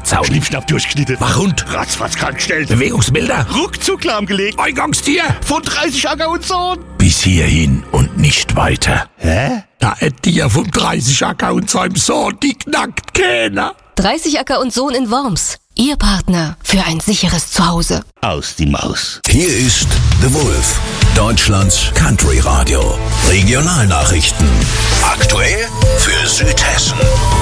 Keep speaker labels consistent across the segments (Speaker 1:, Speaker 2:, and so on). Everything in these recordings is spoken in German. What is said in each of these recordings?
Speaker 1: Drahtzaun.
Speaker 2: Schnipp-schnapp durchgeschnitten.
Speaker 1: Wachhund.
Speaker 2: Ratzfatz krankgestellt.
Speaker 1: Bewegungsbilder.
Speaker 2: Ruckzuck lahmgelegt.
Speaker 1: Eingangstier.
Speaker 2: Von 30 Acker und Sohn.
Speaker 1: Bis hierhin und nicht weiter.
Speaker 2: Hä?
Speaker 1: Da ein Tier vom 30 Acker und seinem Sohn, die knackt keiner.
Speaker 3: 30 Acker und Sohn in Worms. Ihr Partner für ein sicheres Zuhause.
Speaker 2: Aus die Maus.
Speaker 4: Hier ist The Wolf, Deutschlands Country Radio. Regionalnachrichten. Aktuell für Südhessen.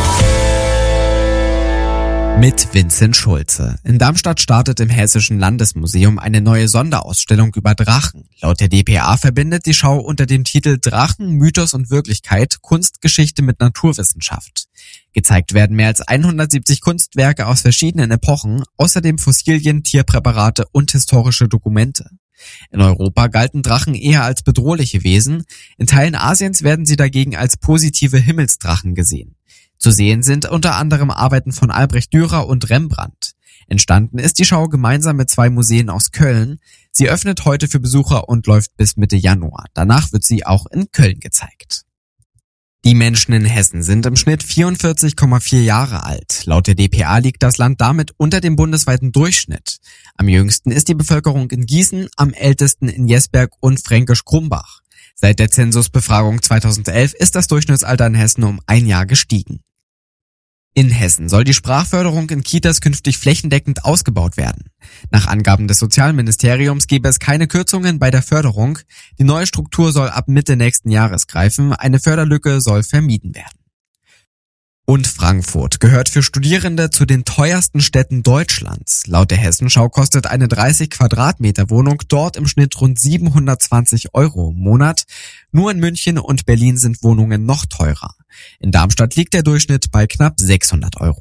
Speaker 5: Mit Vincent Schulze. In Darmstadt startet im Hessischen Landesmuseum eine neue Sonderausstellung über Drachen. Laut der dpa verbindet die Schau unter dem Titel Drachen, Mythos und Wirklichkeit Kunstgeschichte mit Naturwissenschaft. Gezeigt werden mehr als 170 Kunstwerke aus verschiedenen Epochen, außerdem Fossilien, Tierpräparate und historische Dokumente. In Europa galten Drachen eher als bedrohliche Wesen, in Teilen Asiens werden sie dagegen als positive Himmelsdrachen gesehen. Zu sehen sind unter anderem Arbeiten von Albrecht Dürer und Rembrandt. Entstanden ist die Schau gemeinsam mit 2 Museen aus Köln. Sie öffnet heute für Besucher und läuft bis Mitte Januar. Danach wird sie auch in Köln gezeigt. Die Menschen in Hessen sind im Schnitt 44,4 Jahre alt. Laut der dpa liegt das Land damit unter dem bundesweiten Durchschnitt. Am jüngsten ist die Bevölkerung in Gießen, am ältesten in Jesberg und Fränkisch-Krumbach. Seit der Zensusbefragung 2011 ist das Durchschnittsalter in Hessen um 1 Jahr gestiegen. In Hessen soll die Sprachförderung in Kitas künftig flächendeckend ausgebaut werden. Nach Angaben des Sozialministeriums gäbe es keine Kürzungen bei der Förderung. Die neue Struktur soll ab Mitte nächsten Jahres greifen. Eine Förderlücke soll vermieden werden. Und Frankfurt gehört für Studierende zu den teuersten Städten Deutschlands. Laut der Hessenschau kostet eine 30 Quadratmeter Wohnung dort im Schnitt rund 720 € im Monat. Nur in München und Berlin sind Wohnungen noch teurer. In Darmstadt liegt der Durchschnitt bei knapp 600 €.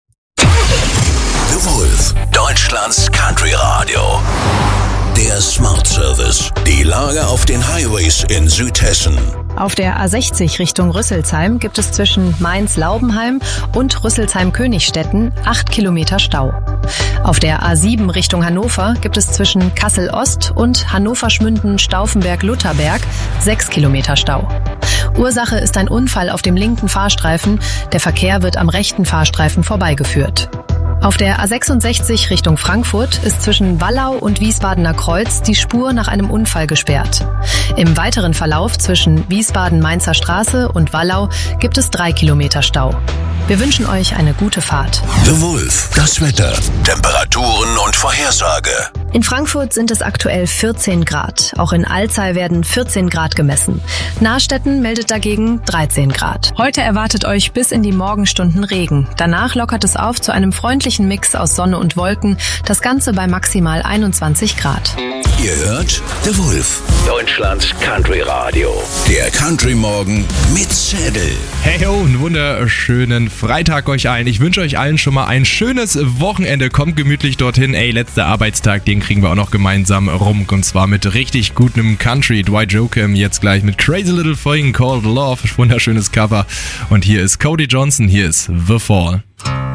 Speaker 4: The Wolf, Deutschlands Country Radio. Der Smart Service. Die Lage auf den Highways in Südhessen.
Speaker 6: Auf der A60 Richtung Rüsselsheim gibt es zwischen Mainz-Laubenheim und Rüsselsheim-Königstetten 8 Kilometer Stau. Auf der A7 Richtung Hannover gibt es zwischen Kassel-Ost und Hannover-Schmünden-Stauffenberg-Lutherberg 6 Kilometer Stau. Ursache ist ein Unfall auf dem linken Fahrstreifen. Der Verkehr wird am rechten Fahrstreifen vorbeigeführt. Auf der A66 Richtung Frankfurt ist zwischen Wallau und Wiesbadener Kreuz die Spur nach einem Unfall gesperrt. Im weiteren Verlauf zwischen Wiesbaden-Mainzer Straße und Wallau gibt es 3 Kilometer Stau. Wir wünschen euch eine gute Fahrt.
Speaker 4: The Wolf, das Wetter, Temperaturen und Vorhersage.
Speaker 6: In Frankfurt sind es aktuell 14 Grad. Auch in Alzey werden 14 Grad gemessen. Nahstetten meldet dagegen 13 Grad. Heute erwartet euch bis in die Morgenstunden Regen. Danach lockert es auf zu einem freundlichen Mix aus Sonne und Wolken. Das Ganze bei maximal 21 Grad.
Speaker 4: Ihr hört The Wolf,
Speaker 1: Deutschlands Country Radio.
Speaker 4: der Country-Morgen mit Zettel.
Speaker 7: Hey ho, einen wunderschönen Freitag euch allen. Ich wünsche euch allen schon mal ein schönes Wochenende. Kommt gemütlich dorthin. Ey, letzter Arbeitstag, den kriegen wir auch noch gemeinsam rum. Und zwar mit richtig gutem Country. Dwight Joachim jetzt gleich mit Crazy Little Thing Called Love. Wunderschönes Cover. Und hier ist Cody Johnson. Hier ist The Fall.